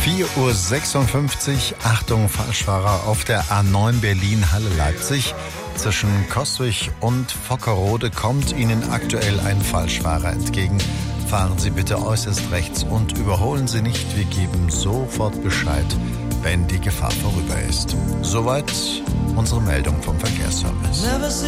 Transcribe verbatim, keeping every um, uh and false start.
vier Uhr sechsundfünfzig, Achtung, Falschfahrer auf der A neun Berlin-Halle-Leipzig. Zwischen Coswig und Vockerode kommt Ihnen aktuell ein Falschfahrer entgegen. Fahren Sie bitte äußerst rechts und überholen Sie nicht. Wir geben sofort Bescheid, wenn die Gefahr vorüber ist. Soweit unsere Meldung vom Verkehrsservice.